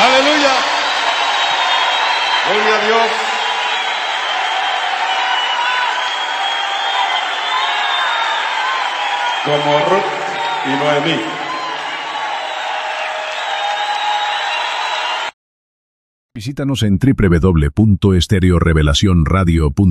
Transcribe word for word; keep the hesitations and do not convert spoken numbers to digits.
Aleluya. Gloria a Dios. Como Ruth y Noemí. Visítanos en doble u doble u doble u punto estéreo revelación radio punto com.